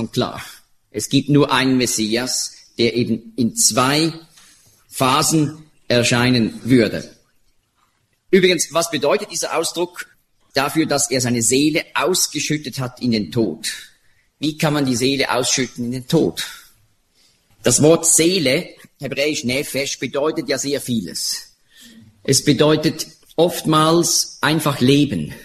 vollkommen klar. Es gibt nur einen Messias, der eben in 2 Phasen erscheinen würde. Übrigens, was bedeutet dieser Ausdruck? Dafür, dass er seine Seele ausgeschüttet hat in den Tod. Wie kann man die Seele ausschütten in den Tod? Das Wort Seele, hebräisch Nefesh, bedeutet ja sehr vieles. Es bedeutet oftmals einfach Leben.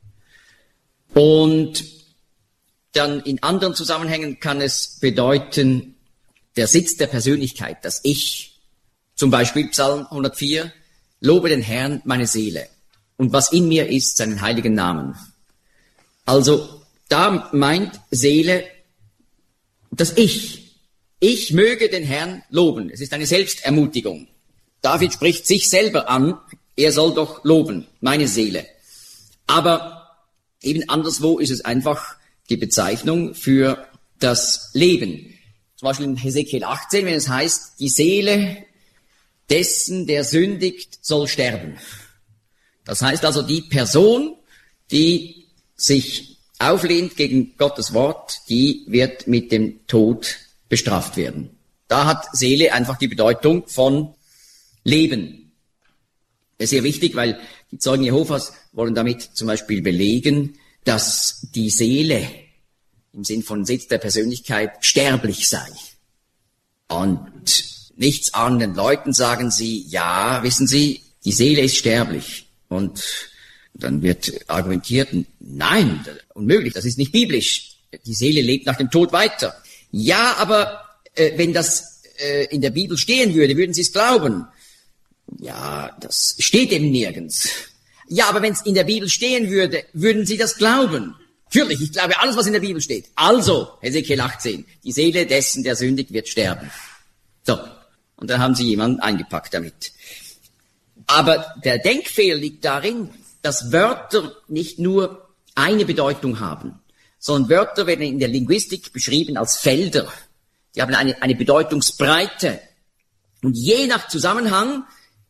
Und dann in anderen Zusammenhängen kann es bedeuten, der Sitz der Persönlichkeit, das Ich. Zum Beispiel Psalm 104, lobe den Herrn, meine Seele. Und was in mir ist, seinen heiligen Namen. Also, da meint Seele das Ich. Ich möge den Herrn loben. Es ist eine Selbstermutigung. David spricht sich selber an, er soll doch loben, meine Seele. Aber eben anderswo ist es einfach die Bezeichnung für das Leben. Zum Beispiel in Hesekiel 18, wenn es heißt, die Seele dessen, der sündigt, soll sterben. Das heißt also, die Person, die sich auflehnt gegen Gottes Wort, die wird mit dem Tod bestraft werden. Da hat Seele einfach die Bedeutung von Leben. Das ist sehr wichtig, weil die Zeugen Jehovas wollen damit zum Beispiel belegen, dass die Seele im Sinn von Sitz der Persönlichkeit sterblich sei. Und nichtsahnenden Leuten sagen sie, ja, wissen Sie, die Seele ist sterblich. Und dann wird argumentiert, nein, unmöglich, das ist nicht biblisch. Die Seele lebt nach dem Tod weiter. Ja, aber wenn das in der Bibel stehen würde, würden Sie es glauben? Ja, das steht eben nirgends. Ja, aber wenn es in der Bibel stehen würde, würden Sie das glauben? Natürlich, ich glaube alles, was in der Bibel steht. Also, Hesekiel 18, die Seele dessen, der sündigt, wird sterben. So, und dann haben Sie jemanden eingepackt damit. Aber der Denkfehler liegt darin, dass Wörter nicht nur eine Bedeutung haben, sondern Wörter werden in der Linguistik beschrieben als Felder. Die haben eine Bedeutungsbreite. Und je nach Zusammenhang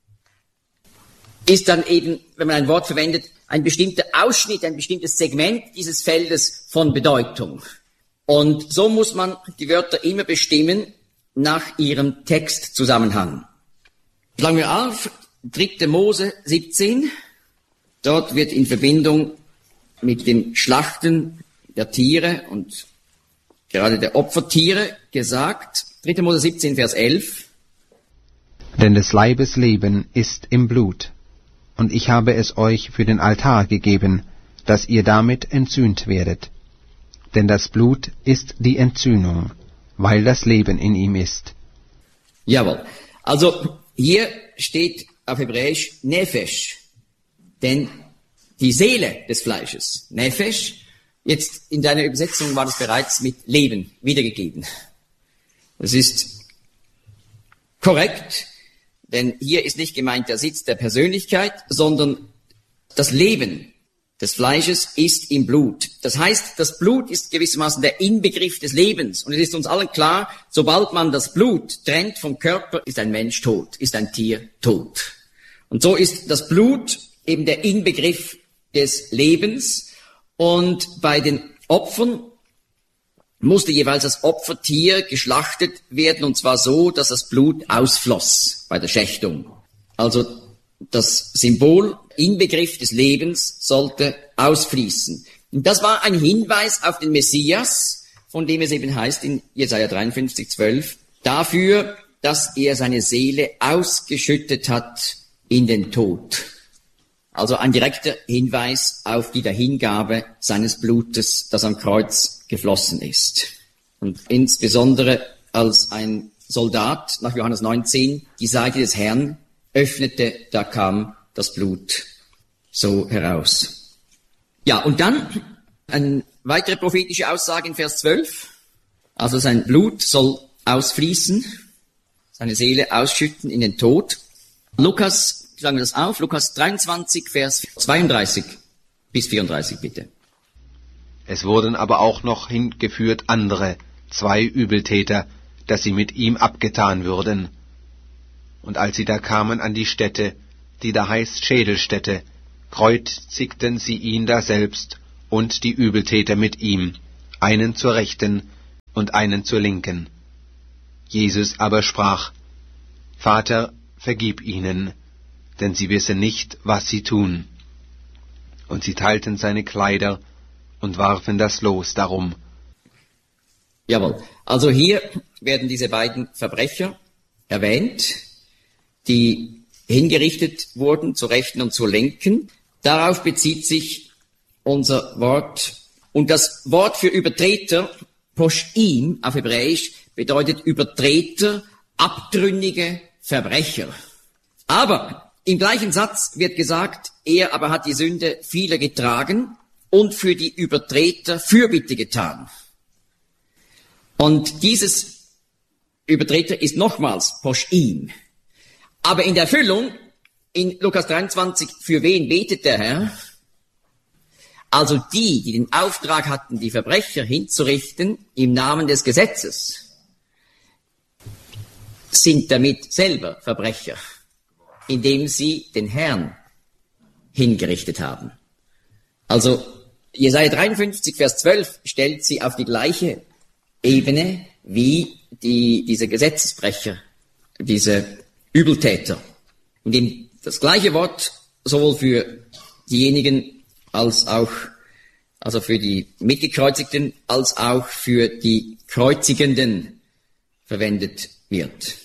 ist dann eben, wenn man ein Wort verwendet, ein bestimmter Ausschnitt, ein bestimmtes Segment dieses Feldes von Bedeutung. Und so muss man die Wörter immer bestimmen nach ihrem Textzusammenhang. Schlagen wir auf, 3. Mose 17. Dort wird in Verbindung mit dem Schlachten der Tiere und gerade der Opfertiere gesagt, 3. Mose 17, Vers 11. Denn des Leibes Leben ist im Blut, und ich habe es euch für den Altar gegeben, dass ihr damit entsühnt werdet. Denn das Blut ist die Entsühnung, weil das Leben in ihm ist. Jawohl. Also hier steht auf Hebräisch Nefesh, denn die Seele des Fleisches, Nefesh, jetzt in deiner Übersetzung war das bereits mit Leben wiedergegeben. Das ist korrekt, denn hier ist nicht gemeint der Sitz der Persönlichkeit, sondern das Leben des Fleisches ist im Blut. Das heißt, das Blut ist gewissermaßen der Inbegriff des Lebens. Und es ist uns allen klar, sobald man das Blut trennt vom Körper, ist ein Mensch tot, ist ein Tier tot. Und so ist das Blut eben der Inbegriff des Lebens. Und bei den Opfern musste jeweils das Opfertier geschlachtet werden, und zwar so, dass das Blut ausfloss bei der Schächtung. Also das Symbol, Inbegriff des Lebens, sollte ausfließen. Und das war ein Hinweis auf den Messias, von dem es eben heißt in Jesaja 53, 12, dafür, dass er seine Seele ausgeschüttet hat in den Tod. Also ein direkter Hinweis auf die Dahingabe seines Blutes, das am Kreuz geflossen ist. Und insbesondere als ein Soldat nach Johannes 19 die Seite des Herrn öffnete, da kam das Blut so heraus. Ja, und dann eine weitere prophetische Aussage in Vers 12. Also sein Blut soll ausfließen, seine Seele ausschütten in den Tod. Lukas, schlagen wir das auf, Lukas 23, Vers 32 bis 34, bitte. Es wurden aber auch noch hingeführt andere, 2 Übeltäter, dass sie mit ihm abgetan würden. Und als sie da kamen an die Stätte, die da heißt Schädelstätte, kreuzigten sie ihn daselbst und die Übeltäter mit ihm, einen zur Rechten, und einen zur Linken. Jesus aber sprach: Vater, vergib ihnen, denn sie wissen nicht, was sie tun. Und sie teilten seine Kleider und warfen das Los darum. Jawohl. Also hier werden diese beiden Verbrecher erwähnt, die hingerichtet wurden, zur Rechten und zur Linken. Darauf bezieht sich unser Wort. Und das Wort für Übertreter, Poshim auf Hebräisch, bedeutet Übertreter, abtrünnige Verbrecher. Aber im gleichen Satz wird gesagt, er aber hat die Sünde vieler getragen und für die Übertreter Fürbitte getan. Und dieses Übertreter ist nochmals Poshim. Aber in der Erfüllung, in Lukas 23, für wen betet der Herr? Also die den Auftrag hatten, die Verbrecher hinzurichten im Namen des Gesetzes, sind damit selber Verbrecher, indem sie den Herrn hingerichtet haben. Also Jesaja 53, Vers 12 stellt sie auf die gleiche Ebene wie diese Gesetzesbrecher, diese Übeltäter. Und in das gleiche Wort sowohl für diejenigen als auch, also für die Mitgekreuzigten, als auch für die Kreuzigenden verwendet wird.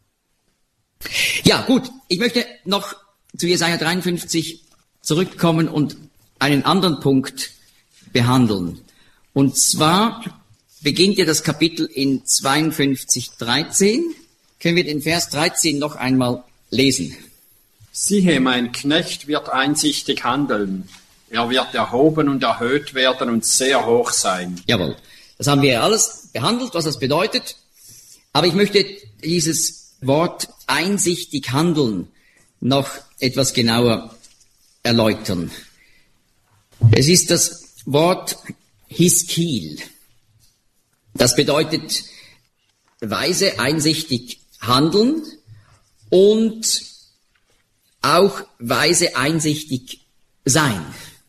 Ja, gut, ich möchte noch zu Jesaja 53 zurückkommen und einen anderen Punkt behandeln. Und zwar beginnt ja das Kapitel in 52,13. Können wir den Vers 13 noch einmal lesen? Siehe, mein Knecht wird einsichtig handeln. Er wird erhoben und erhöht werden und sehr hoch sein. Jawohl, das haben wir ja alles behandelt, was das bedeutet. Aber ich möchte dieses Wort einsichtig handeln noch etwas genauer erläutern. Es ist das Wort Hiskil. Das bedeutet weise, einsichtig handeln und auch weise, einsichtig sein.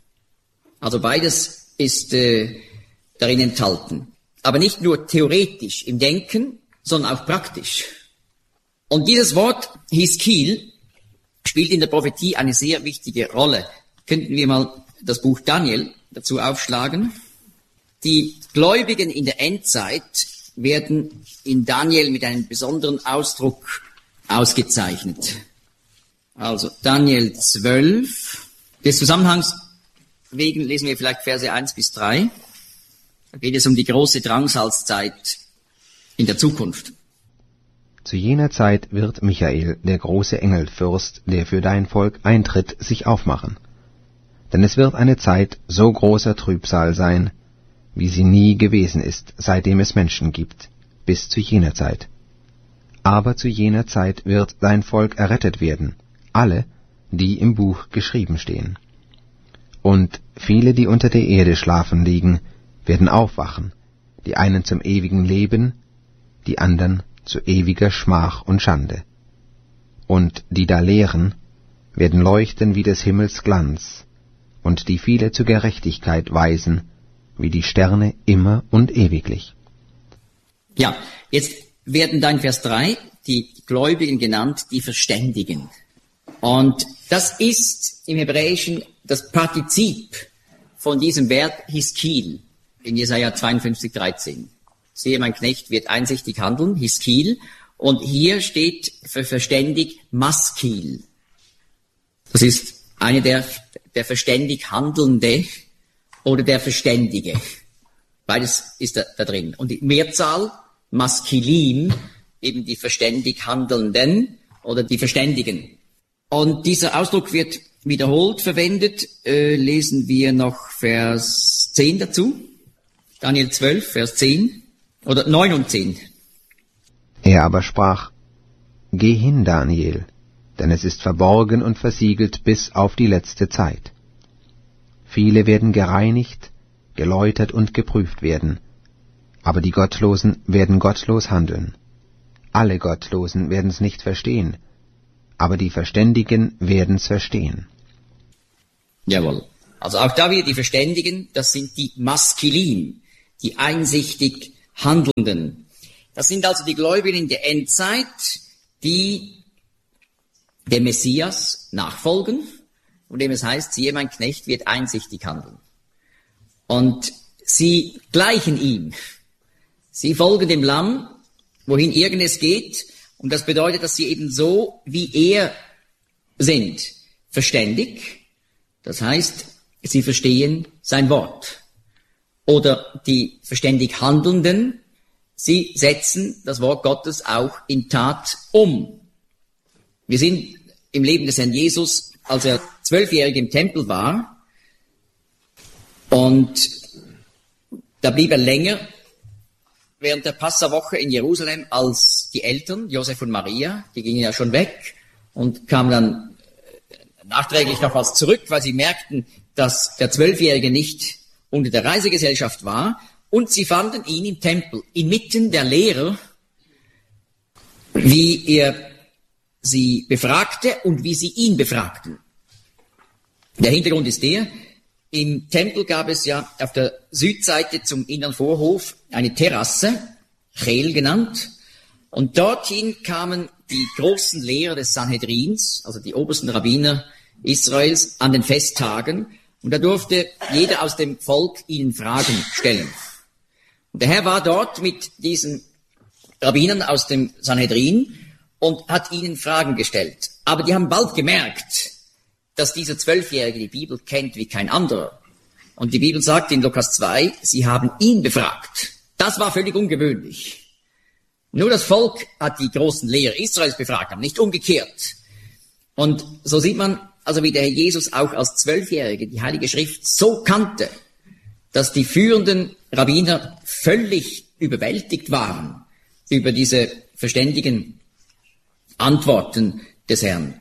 Also beides ist darin enthalten. Aber nicht nur theoretisch im Denken, sondern auch praktisch. Und dieses Wort Hiskil spielt in der Prophetie eine sehr wichtige Rolle. Könnten wir mal das Buch Daniel dazu aufschlagen? Die Gläubigen in der Endzeit werden in Daniel mit einem besonderen Ausdruck ausgezeichnet. Also Daniel 12. Des Zusammenhangs wegen lesen wir vielleicht Verse 1 bis 3. Da geht es um die große Drangsalzzeit in der Zukunft. Zu jener Zeit wird Michael, der große Engelfürst, der für dein Volk eintritt, sich aufmachen. Denn es wird eine Zeit so großer Trübsal sein, wie sie nie gewesen ist, seitdem es Menschen gibt, bis zu jener Zeit. Aber zu jener Zeit wird dein Volk errettet werden, alle, die im Buch geschrieben stehen. Und viele, die unter der Erde schlafen liegen, werden aufwachen, die einen zum ewigen Leben, die anderen zu ewiger Schmach und Schande. Und die da lehren, werden leuchten wie des Himmels Glanz, und die viele zur Gerechtigkeit weisen, wie die Sterne immer und ewiglich. Ja, jetzt werden da in Vers 3 die Gläubigen genannt, die Verständigen. Und das ist im Hebräischen das Partizip von diesem Verb Hiskil in Jesaja 52,13. Siehe, mein Knecht wird einsichtig handeln, Hiskil. Und hier steht für verständig Maskil. Das ist eine der verständig Handelnde oder der Verständige. Beides ist da drin. Und die Mehrzahl, Maskilim, eben die verständig Handelnden oder die Verständigen. Und dieser Ausdruck wird wiederholt verwendet. Lesen wir noch Vers 10 dazu. Daniel 12, Vers 10 oder 9 und 10. Er aber sprach: Geh hin, Daniel, denn es ist verborgen und versiegelt bis auf die letzte Zeit. Viele werden gereinigt, geläutert und geprüft werden, aber die Gottlosen werden gottlos handeln. Alle Gottlosen werden's nicht verstehen, aber die Verständigen werden's verstehen. Jawohl. Also auch da wieder die Verständigen, das sind die Maskilim, die einsichtig Handelnden. Das sind also die Gläubigen in der Endzeit, die dem Messias nachfolgen, von dem es heißt, siehe, mein Knecht wird einsichtig handeln. Und sie gleichen ihm. Sie folgen dem Lamm, wohin irgend es geht. Und das bedeutet, dass sie eben so wie er sind, verständig. Das heißt, sie verstehen sein Wort. Oder die verständig Handelnden, sie setzen das Wort Gottes auch in Tat um. Wir sind im Leben des Herrn Jesus, als er 12-jährig im Tempel war, und da blieb er länger während der Passawoche in Jerusalem als die Eltern, Josef und Maria, die gingen ja schon weg und kamen dann nachträglich noch was zurück, weil sie merkten, dass der 12-Jährige nicht unter der Reisegesellschaft war, und sie fanden ihn im Tempel, inmitten der Lehrer, wie er sie befragte und wie sie ihn befragten. Der Hintergrund ist der: Im Tempel gab es ja auf der Südseite zum inneren Vorhof eine Terrasse, Chel genannt, und dorthin kamen die großen Lehrer des Sanhedrins, also die obersten Rabbiner Israels, an den Festtagen, und da durfte jeder aus dem Volk ihnen Fragen stellen. Und der Herr war dort mit diesen Rabbinern aus dem Sanhedrin und hat ihnen Fragen gestellt. Aber die haben bald gemerkt, dass dieser 12-Jährige die Bibel kennt wie kein anderer. Und die Bibel sagt in Lukas 2, sie haben ihn befragt. Das war völlig ungewöhnlich. Nur das Volk hat die großen Lehrer Israels befragt, aber nicht umgekehrt. Und so sieht man also, wie der Herr Jesus auch als 12-Jährige die Heilige Schrift so kannte, dass die führenden Rabbiner völlig überwältigt waren über diese verständigen Antworten des Herrn.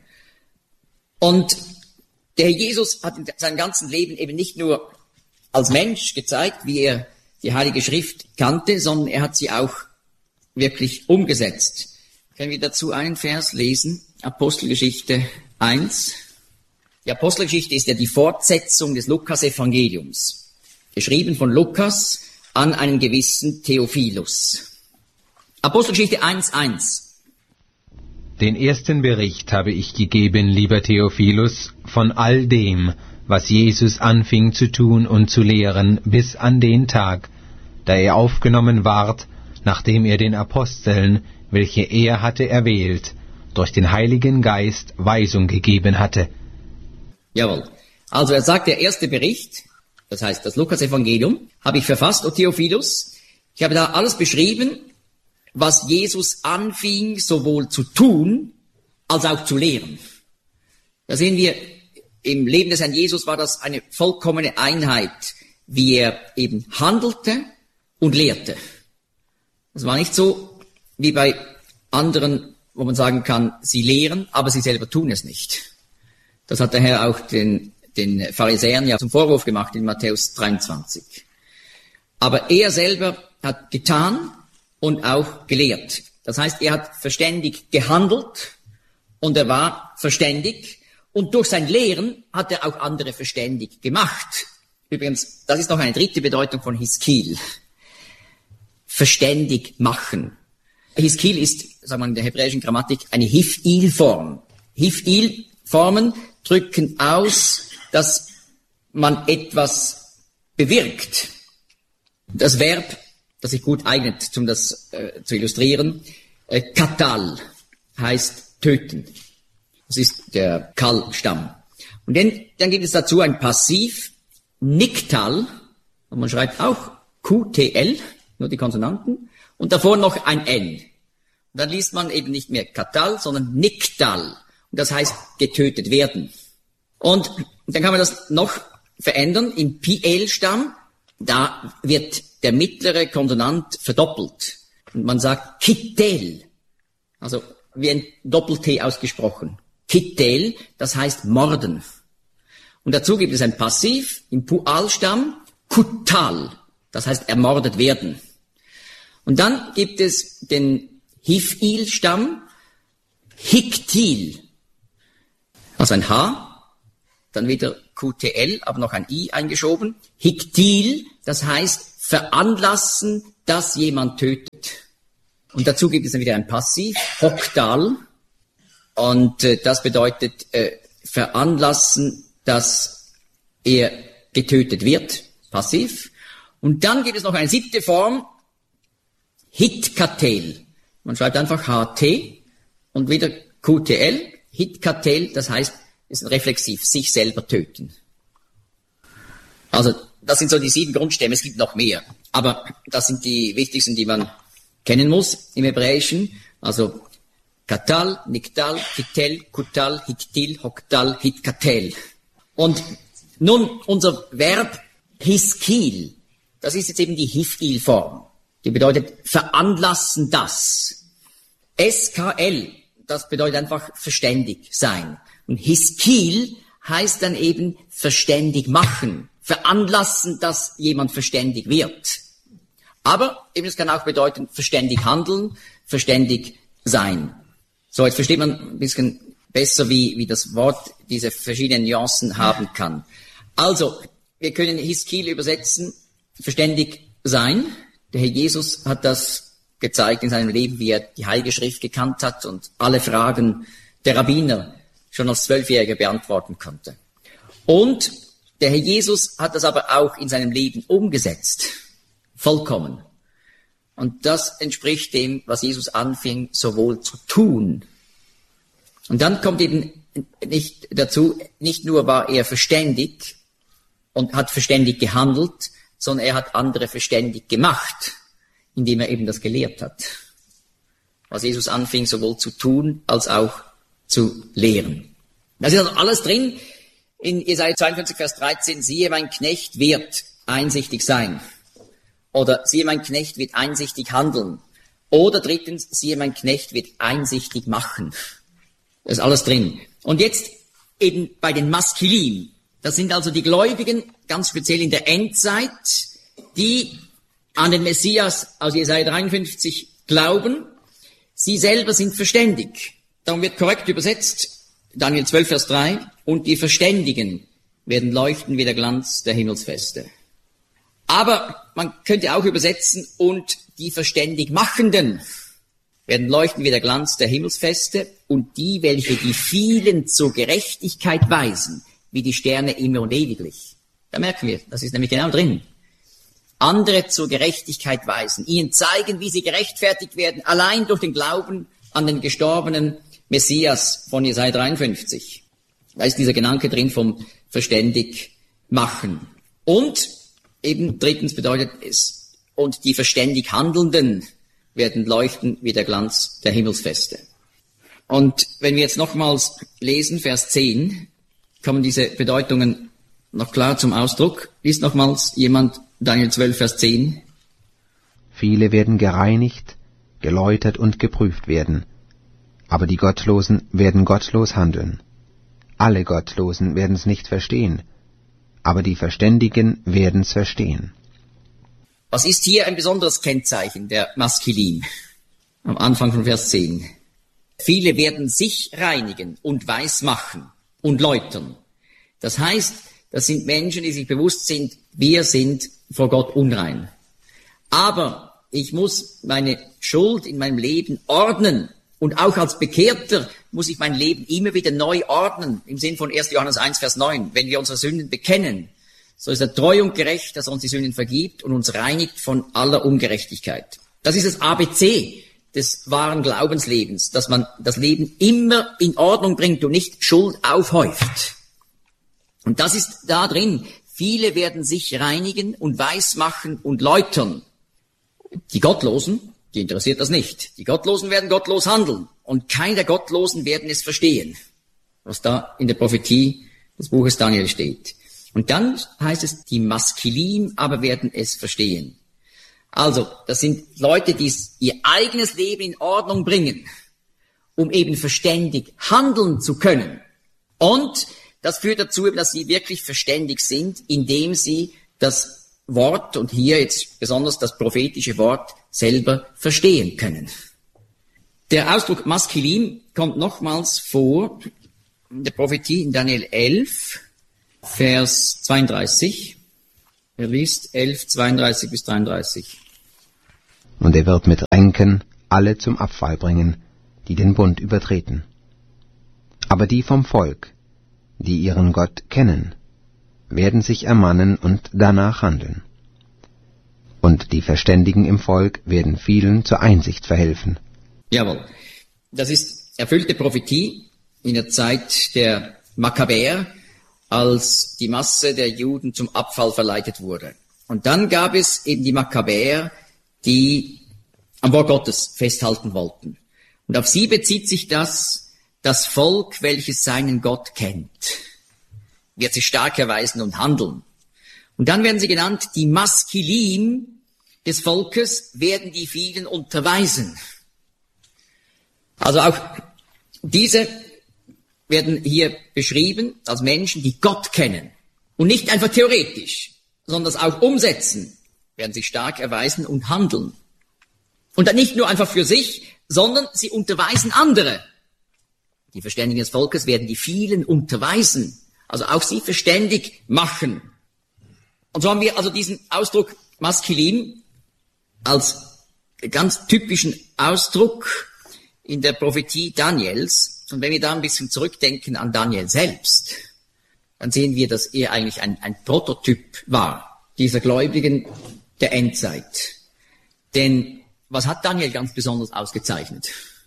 Und der Herr Jesus hat in seinem ganzen Leben eben nicht nur als Mensch gezeigt, wie er die Heilige Schrift kannte, sondern er hat sie auch wirklich umgesetzt. Können wir dazu einen Vers lesen? Apostelgeschichte 1. Die Apostelgeschichte ist ja die Fortsetzung des Lukas-Evangeliums, geschrieben von Lukas an einen gewissen Theophilus. Apostelgeschichte 1,1. Den ersten Bericht habe ich gegeben, lieber Theophilus, von all dem, was Jesus anfing zu tun und zu lehren, bis an den Tag, da er aufgenommen ward, nachdem er den Aposteln, welche er hatte erwählt, durch den Heiligen Geist Weisung gegeben hatte. Jawohl. Also er sagt, der erste Bericht, das heißt das Lukas-Evangelium, habe ich verfasst, O Theophilus. Ich habe da alles beschrieben, was Jesus anfing, sowohl zu tun, als auch zu lehren. Da sehen wir, im Leben des Herrn Jesus war das eine vollkommene Einheit, wie er eben handelte und lehrte. Das war nicht so wie bei anderen, wo man sagen kann, sie lehren, aber sie selber tun es nicht. Das hat der Herr auch den Pharisäern ja zum Vorwurf gemacht in Matthäus 23. Aber er selber hat getan und auch gelehrt. Das heißt, er hat verständig gehandelt und er war verständig, und durch sein Lehren hat er auch andere verständig gemacht. Übrigens, das ist noch eine dritte Bedeutung von Hiskil. Verständig machen. Hiskil ist, sagen wir in der hebräischen Grammatik, eine Hifil-Form. Hifil-Formen drücken aus, dass man etwas bewirkt. Das Verb, das sich gut eignet, um das zu illustrieren, katal, heißt töten. Das ist der Kal-Stamm. Und dann gibt es dazu ein Passiv, niktal, und man schreibt auch QTL, nur die Konsonanten, und davor noch ein N. Und dann liest man eben nicht mehr katal, sondern niktal. Und das heißt getötet werden. Und dann kann man das noch verändern. Im PL-Stamm, da wird der mittlere Konsonant verdoppelt. Und man sagt Kittel, also wie ein Doppel-T ausgesprochen. Kittel, das heißt morden. Und dazu gibt es ein Passiv im Pual-Stamm, Kutal, das heißt ermordet werden. Und dann gibt es den Hifil-Stamm, Hiktil, also ein H, dann wieder QTL, aber noch ein I eingeschoben. Hiktil, das heißt veranlassen, dass jemand tötet. Und dazu gibt es dann wieder ein Passiv, hoktal. Und das bedeutet veranlassen, dass er getötet wird, passiv. Und dann gibt es noch eine 7. Form, hitkatel. Man schreibt einfach HT und wieder QTL. Hitkatel, das heißt, ist ein Reflexiv, sich selber töten. Also das sind so die 7 Grundstämme, es gibt noch mehr. Aber das sind die wichtigsten, die man kennen muss im Hebräischen. Also katal, niktal, kitel, kutal, hiktil, hoktal, hitkatel. Und nun unser Verb hiskil, das ist jetzt eben die Hifgil-Form. Die bedeutet veranlassen das. SKL, das bedeutet einfach verständig sein. Und hiskil heißt dann eben verständig machen. Veranlassen, dass jemand verständig wird. Aber eben es kann auch bedeuten verständig handeln, verständig sein. So, jetzt versteht man ein bisschen besser, wie das Wort diese verschiedenen Nuancen haben kann. Also, wir können hiskil übersetzen, verständig sein. Der Herr Jesus hat das gezeigt in seinem Leben, wie er die Heilige Schrift gekannt hat und alle Fragen der Rabbiner schon als 12-Jähriger beantworten konnte. Und der Herr Jesus hat das aber auch in seinem Leben umgesetzt. Vollkommen. Und das entspricht dem, was Jesus anfing, sowohl zu tun. Und dann kommt eben nicht dazu, nicht nur war er verständig und hat verständig gehandelt, sondern er hat andere verständig gemacht, indem er eben das gelehrt hat. Was Jesus anfing, sowohl zu tun, als auch zu lehren. Das ist also alles drin in Jesaja 52, Vers 13. Siehe, mein Knecht wird einsichtig sein. Oder siehe, mein Knecht wird einsichtig handeln. Oder drittens, siehe, mein Knecht wird einsichtig machen. Das ist alles drin. Und jetzt eben bei den Maskilim. Das sind also die Gläubigen, ganz speziell in der Endzeit, die an den Messias aus Jesaja 53 glauben. Sie selber sind verständig. Darum wird korrekt übersetzt, Daniel 12, Vers 3, und die Verständigen werden leuchten wie der Glanz der Himmelsfeste. Aber man könnte auch übersetzen, und die Verständigmachenden werden leuchten wie der Glanz der Himmelsfeste, und die, welche die vielen zur Gerechtigkeit weisen, wie die Sterne immer und ewiglich. Da merken wir, das ist nämlich genau drin. Andere zur Gerechtigkeit weisen, ihnen zeigen, wie sie gerechtfertigt werden, allein durch den Glauben an den gestorbenen Messias von Jesaja 53. Da ist dieser Gedanke drin vom verständig machen. Und eben drittens bedeutet es, und die verständig Handelnden werden leuchten wie der Glanz der Himmelsfeste. Und wenn wir jetzt nochmals lesen, Vers 10, kommen diese Bedeutungen noch klar zum Ausdruck. Liest nochmals jemand Daniel 12, Vers 10. Viele werden gereinigt, geläutert und geprüft werden, aber die Gottlosen werden gottlos handeln. Alle Gottlosen werden's nicht verstehen, aber die Verständigen werden's verstehen. Was ist hier ein besonderes Kennzeichen der Maskilim? Am Anfang von Vers 10. Viele werden sich reinigen und weiß machen und läutern. Das heißt, das sind Menschen, die sich bewusst sind, wir sind vor Gott unrein. Aber ich muss meine Schuld in meinem Leben ordnen. Und auch als Bekehrter muss ich mein Leben immer wieder neu ordnen. Im Sinn von 1. Johannes 1, Vers 9. Wenn wir unsere Sünden bekennen, so ist er treu und gerecht, dass er uns die Sünden vergibt und uns reinigt von aller Ungerechtigkeit. Das ist das ABC des wahren Glaubenslebens, dass man das Leben immer in Ordnung bringt und nicht Schuld aufhäuft. Und das ist da drin. Viele werden sich reinigen und weismachen und läutern. Die Gottlosen, die interessiert das nicht. Die Gottlosen werden gottlos handeln. Und keine der Gottlosen werden es verstehen, was da in der Prophetie des Buches Daniel steht. Und dann heißt es, die Maskilim aber werden es verstehen. Also, das sind Leute, die ihr eigenes Leben in Ordnung bringen, um eben verständig handeln zu können. Und das führt dazu, dass sie wirklich verständig sind, indem sie das Wort, und hier jetzt besonders das prophetische Wort, selber verstehen können. Der Ausdruck Maskilim kommt nochmals vor in der Prophetie in Daniel 11, Vers 32. Er liest 11, 32 bis 33. und er wird mit Ränken alle zum Abfall bringen, die den Bund übertreten. Aber die vom Volk, die ihren Gott kennen, werden sich ermannen und danach handeln. Und die Verständigen im Volk werden vielen zur Einsicht verhelfen. Jawohl. Das ist erfüllte Prophetie in der Zeit der Makkabäer, als die Masse der Juden zum Abfall verleitet wurde. Und dann gab es eben die Makkabäer, die am Wort Gottes festhalten wollten. Und auf sie bezieht sich das Volk, welches seinen Gott kennt, wird sich stark erweisen und handeln. Und dann werden sie genannt, die Maskilim des Volkes werden die vielen unterweisen. Also auch diese werden hier beschrieben als Menschen, die Gott kennen. Und nicht einfach theoretisch, sondern das auch umsetzen, werden sich stark erweisen und handeln. Und dann nicht nur einfach für sich, sondern sie unterweisen andere. Die Verständigen des Volkes werden die vielen unterweisen, also auch sie verständig machen. Und so haben wir also diesen Ausdruck Maskilim als ganz typischen Ausdruck in der Prophetie Daniels. Und wenn wir da ein bisschen zurückdenken an Daniel selbst, dann sehen wir, dass er eigentlich ein Prototyp war, dieser Gläubigen der Endzeit. Denn was hat Daniel ganz besonders ausgezeichnet?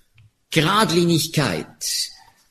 Geradlinigkeit,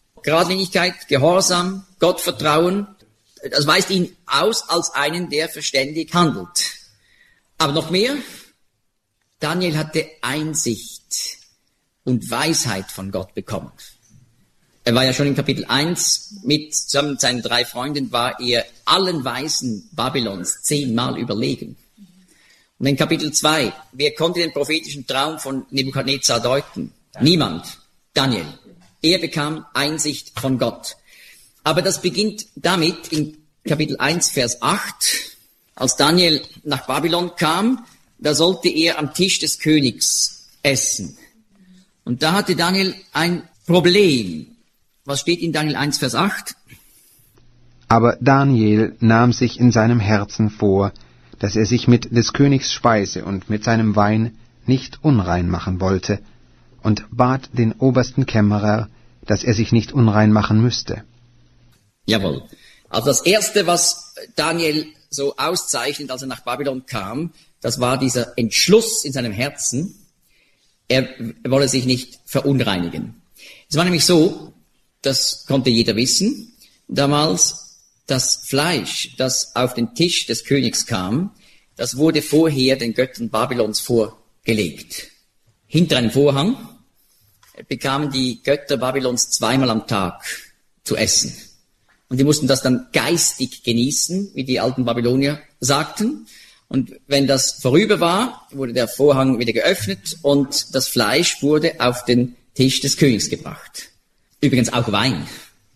Gehorsam, Gottvertrauen, das weist ihn aus als einen, der verständig handelt. Aber noch mehr, Daniel hatte Einsicht und Weisheit von Gott bekommen. Er war ja schon in Kapitel 1 zusammen mit seinen 3 Freunden, war er allen Weisen Babylons 10-mal überlegen. Und in Kapitel 2, wer konnte den prophetischen Traum von Nebukadnezar deuten? Niemand. Daniel. Er bekam Einsicht von Gott. Aber das beginnt damit in Kapitel 1, Vers 8. Als Daniel nach Babylon kam, da sollte er am Tisch des Königs essen. Und da hatte Daniel ein Problem. Was steht in Daniel 1, Vers 8? Aber Daniel nahm sich in seinem Herzen vor, dass er sich mit des Königs Speise und mit seinem Wein nicht unrein machen wollte, und bat den obersten Kämmerer, dass er sich nicht unrein machen müsste. Jawohl. Also das Erste, was Daniel so auszeichnet, als er nach Babylon kam, das war dieser Entschluss in seinem Herzen, er wolle sich nicht verunreinigen. Es war nämlich so, das konnte jeder wissen, damals, das Fleisch, das auf den Tisch des Königs kam, das wurde vorher den Göttern Babylons vorgelegt. Hinter einem Vorhang bekamen die Götter Babylons 2-mal am Tag zu essen. Und die mussten das dann geistig genießen, wie die alten Babylonier sagten. Und wenn das vorüber war, wurde der Vorhang wieder geöffnet und das Fleisch wurde auf den Tisch des Königs gebracht. Übrigens auch Wein.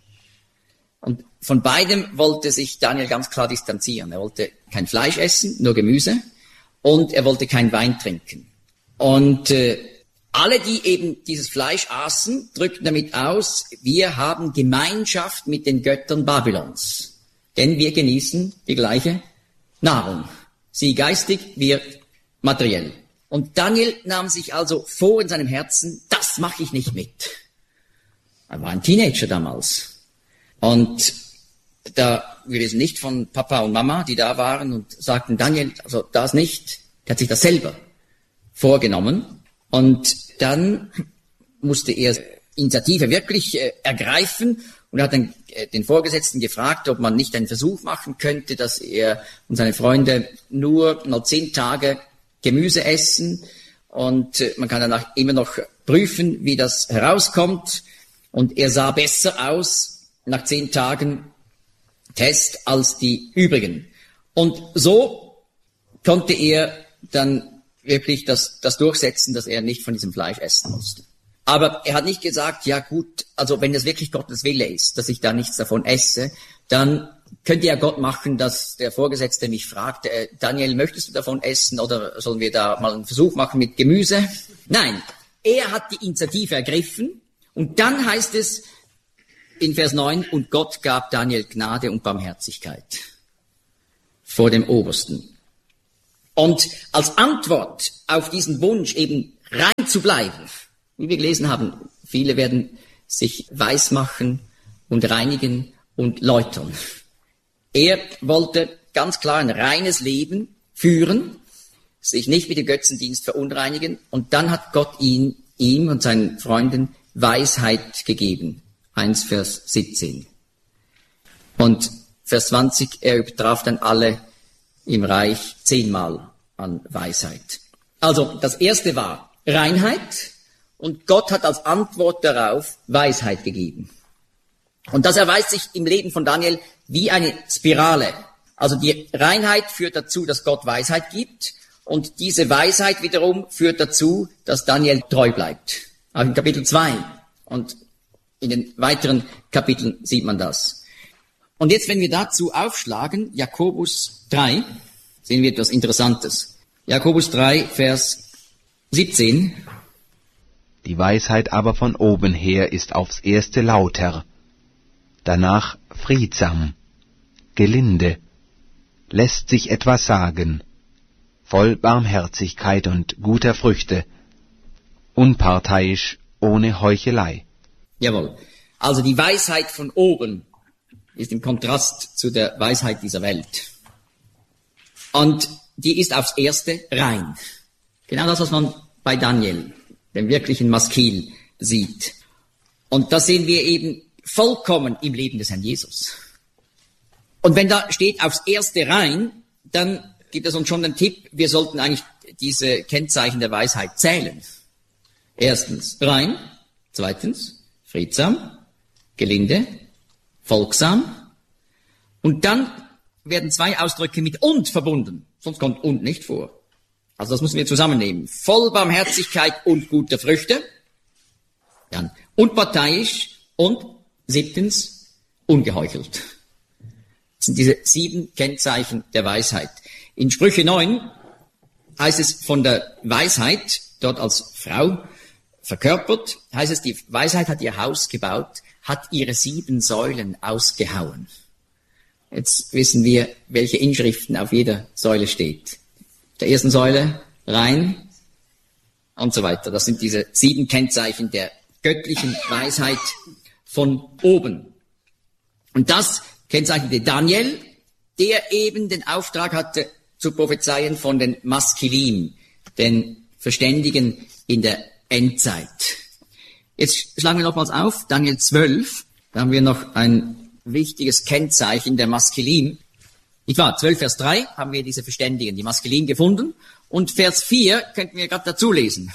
Und von beidem wollte sich Daniel ganz klar distanzieren. Er wollte kein Fleisch essen, nur Gemüse, und er wollte kein Wein trinken. Und alle, die eben dieses Fleisch aßen, drückten damit aus, wir haben Gemeinschaft mit den Göttern Babylons. Denn wir genießen die gleiche Nahrung. Sie geistig, wir materiell. Und Daniel nahm sich also vor in seinem Herzen, das mache ich nicht mit. Er war ein Teenager damals. Und da wir lesen nicht von Papa und Mama, die da waren und sagten, Daniel, also das nicht. Der hat sich das selber vorgenommen. Und dann musste er Initiative wirklich ergreifen und hat dann den Vorgesetzten gefragt, ob man nicht einen Versuch machen könnte, dass er und seine Freunde nur noch 10 Tage Gemüse essen und man kann danach immer noch prüfen, wie das herauskommt. Und er sah besser aus nach 10 Tagen Test als die übrigen. Und so konnte er dann wirklich das durchsetzen, dass er nicht von diesem Fleisch essen musste. Aber er hat nicht gesagt, ja gut, also wenn das wirklich Gottes Wille ist, dass ich da nichts davon esse, dann könnte ja Gott machen, dass der Vorgesetzte mich fragt, Daniel, möchtest du davon essen oder sollen wir da mal einen Versuch machen mit Gemüse? Nein, er hat die Initiative ergriffen und dann heißt es in Vers 9, und Gott gab Daniel Gnade und Barmherzigkeit vor dem Obersten. Und als Antwort auf diesen Wunsch, eben rein zu bleiben, wie wir gelesen haben, viele werden sich weismachen und reinigen und läutern. Er wollte ganz klar ein reines Leben führen, sich nicht mit dem Götzendienst verunreinigen, und dann hat Gott ihm und seinen Freunden Weisheit gegeben. 1 Vers 17. Und Vers 20, er übertraf dann alle im Reich 10-mal an Weisheit. Also das erste war Reinheit, und Gott hat als Antwort darauf Weisheit gegeben. Und das erweist sich im Leben von Daniel wie eine Spirale. Also die Reinheit führt dazu, dass Gott Weisheit gibt, und diese Weisheit wiederum führt dazu, dass Daniel treu bleibt. Auch in Kapitel 2 und in den weiteren Kapiteln sieht man das. Und jetzt, wenn wir dazu aufschlagen, Jakobus 3, sehen wir etwas Interessantes. Jakobus 3, Vers 17. Die Weisheit aber von oben her ist aufs erste lauter, danach friedsam, gelinde, lässt sich etwas sagen, voll Barmherzigkeit und guter Früchte, unparteiisch, ohne Heuchelei. Jawohl. Also die Weisheit von oben ist im Kontrast zu der Weisheit dieser Welt. Und die ist aufs Erste rein. Genau das, was man bei Daniel, dem wirklichen Maskil, sieht. Und das sehen wir eben vollkommen im Leben des Herrn Jesus. Und wenn da steht aufs Erste rein, dann gibt es uns schon den Tipp, wir sollten eigentlich diese Kennzeichen der Weisheit zählen. Erstens rein, zweitens friedsam, gelinde, folgsam. Und dann werden zwei Ausdrücke mit und verbunden, sonst kommt und nicht vor. Also das müssen wir zusammennehmen. Voll Barmherzigkeit und guter Früchte. Dann unparteiisch und 7. ungeheuchelt. Das sind diese 7 Kennzeichen der Weisheit. In Sprüche 9 heißt es von der Weisheit, dort als Frau verkörpert, heißt es, die Weisheit hat ihr Haus gebaut, hat ihre 7 Säulen ausgehauen. Jetzt wissen wir, welche Inschriften auf jeder Säule steht. Der ersten Säule rein und so weiter. Das sind diese 7 Kennzeichen der göttlichen Weisheit von oben. Und das kennzeichnete Daniel, der eben den Auftrag hatte, zu prophezeien von den Maskilim, den Verständigen in der Endzeit. Jetzt schlagen wir nochmals auf, Daniel 12, da haben wir noch ein wichtiges Kennzeichen der Maskilim. Nicht wahr? 12 Vers 3 haben wir diese Verständigen, die Maskilim, gefunden. Und Vers 4 könnten wir gerade dazu lesen.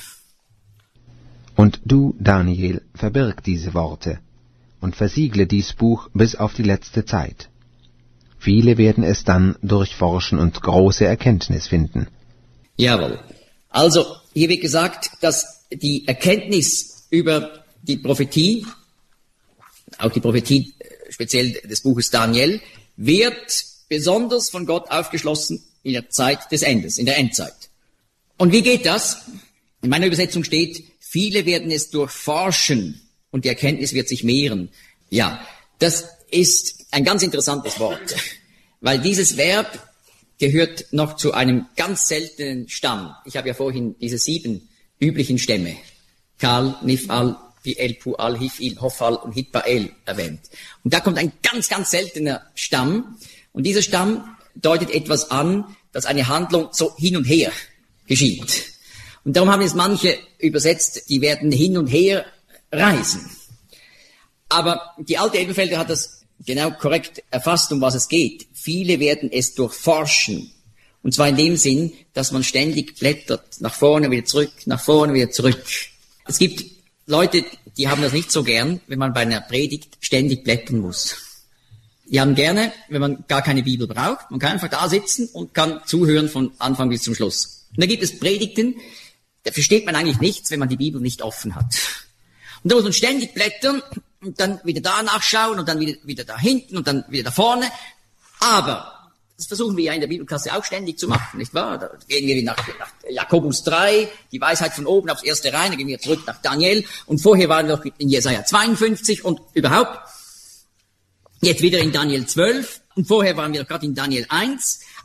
Und du, Daniel, verbirg diese Worte und versiegle dies Buch bis auf die letzte Zeit. Viele werden es dann durchforschen und große Erkenntnis finden. Jawohl. Also, hier wird gesagt, dass die Erkenntnis über die Prophetie, auch die Prophetie speziell des Buches Daniel, wird besonders von Gott aufgeschlossen in der Zeit des Endes, in der Endzeit. Und wie geht das? In meiner Übersetzung steht, viele werden es durchforschen und die Erkenntnis wird sich mehren. Ja, das ist ein ganz interessantes Wort, weil dieses Verb gehört noch zu einem ganz seltenen Stamm. Ich habe ja vorhin diese 7 üblichen Stämme, Kal, Nifal, Piel, Pual, Hifil, Hofal und Hitbael erwähnt. Und da kommt ein ganz, ganz seltener Stamm. Und dieser Stamm deutet etwas an, dass eine Handlung so hin und her geschieht. Und darum haben es manche übersetzt, die werden hin und her reisen. Aber die alte Elberfelder hat das genau korrekt erfasst, um was es geht. Viele werden es durchforschen. Und zwar in dem Sinn, dass man ständig blättert, nach vorne, wieder zurück, nach vorne, wieder zurück. Es gibt Leute, die haben das nicht so gern, wenn man bei einer Predigt ständig blättern muss. Die haben gerne, wenn man gar keine Bibel braucht, man kann einfach da sitzen und kann zuhören von Anfang bis zum Schluss. Und da gibt es Predigten, da versteht man eigentlich nichts, wenn man die Bibel nicht offen hat. Und da muss man ständig blättern und dann wieder da nachschauen und dann wieder da hinten und dann wieder da vorne. Aber das versuchen wir ja in der Bibelklasse auch ständig zu machen, nicht wahr? Da gehen wir nach Jakobus 3, die Weisheit von oben aufs Erste rein, dann gehen wir zurück nach Daniel und vorher waren wir noch in Jesaja 52 und überhaupt jetzt wieder in Daniel 12 und vorher waren wir gerade in Daniel 1.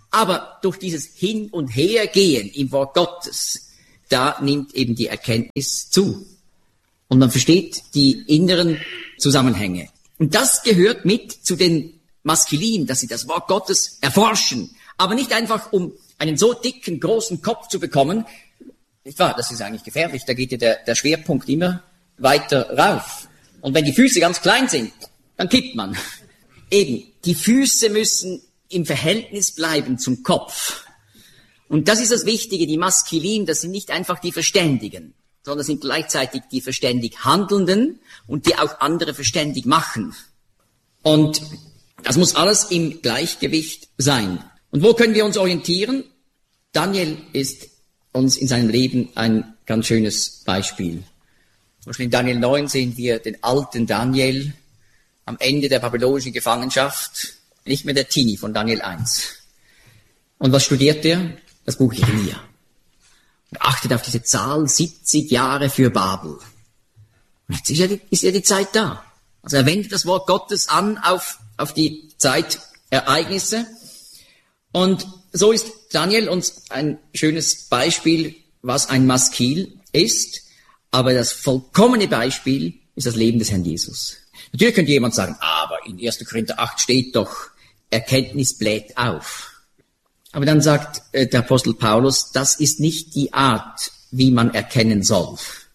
Aber durch dieses Hin- und Hergehen im Wort Gottes, da nimmt eben die Erkenntnis zu. Und man versteht die inneren Zusammenhänge. Und das gehört mit zu den Maskilim, dass sie das Wort Gottes erforschen. Aber nicht einfach, um einen so dicken, großen Kopf zu bekommen. Nicht wahr? Das ist eigentlich gefährlich. Da geht ja der Schwerpunkt immer weiter rauf. Und wenn die Füße ganz klein sind, dann kippt man. Eben, die Füße müssen im Verhältnis bleiben zum Kopf. Und das ist das Wichtige, die Maskilim, das sind nicht einfach die Verständigen, sondern sind gleichzeitig die verständig Handelnden und die auch andere verständig machen. Und das muss alles im Gleichgewicht sein. Und wo können wir uns orientieren? Daniel ist uns in seinem Leben ein ganz schönes Beispiel. Zum Beispiel in Daniel 9 sehen wir den alten Daniel am Ende der babylonischen Gefangenschaft, nicht mehr der Teenie von Daniel 1. Und was studiert er? Das Buch Jeremia. Und achtet auf diese Zahl, 70 Jahre für Babel. Und jetzt ist ja die Zeit da. Also er wendet das Wort Gottes an auf die Zeitereignisse. Und so ist Daniel uns ein schönes Beispiel, was ein Maskil ist. Aber das vollkommene Beispiel ist das Leben des Herrn Jesus. Natürlich könnte jemand sagen, aber in 1. Korinther 8 steht doch, Erkenntnis bläht auf. Aber dann sagt der Apostel Paulus, das ist nicht die Art, wie man erkennen soll.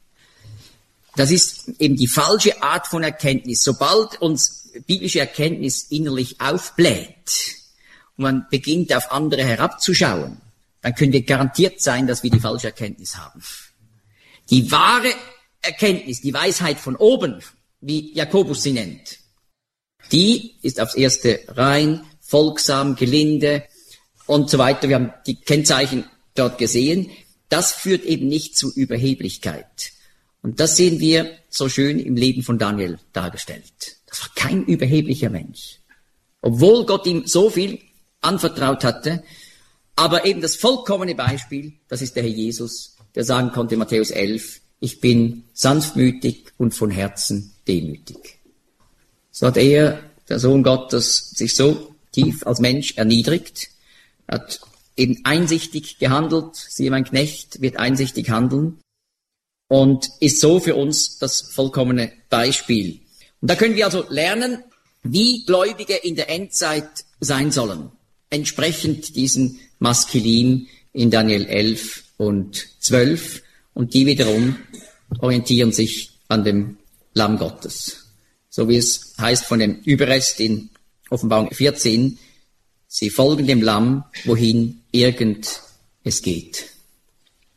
Das ist eben die falsche Art von Erkenntnis. Sobald uns biblische Erkenntnis innerlich aufbläht und man beginnt auf andere herabzuschauen, dann können wir garantiert sein, dass wir die falsche Erkenntnis haben. Die wahre Erkenntnis, die Weisheit von oben, wie Jakobus sie nennt, die ist aufs Erste rein, folgsam, gelinde und so weiter. Wir haben die Kennzeichen dort gesehen. Das führt eben nicht zu Überheblichkeit. Und das sehen wir so schön im Leben von Daniel dargestellt. Das war kein überheblicher Mensch. Obwohl Gott ihm so viel anvertraut hatte, aber eben das vollkommene Beispiel, das ist der Herr Jesus, der sagen konnte, Matthäus 11, ich bin sanftmütig und von Herzen demütig. So hat er, der Sohn Gottes, sich so tief als Mensch erniedrigt, hat eben einsichtig gehandelt, siehe mein Knecht wird einsichtig handeln und ist so für uns das vollkommene Beispiel. Und da können wir also lernen, wie Gläubige in der Endzeit sein sollen, entsprechend diesen Maskilim in Daniel 11 und 12 und die wiederum orientieren sich an dem Lamm Gottes. So wie es heißt von dem Überrest in Offenbarung 14, sie folgen dem Lamm, wohin irgend es geht.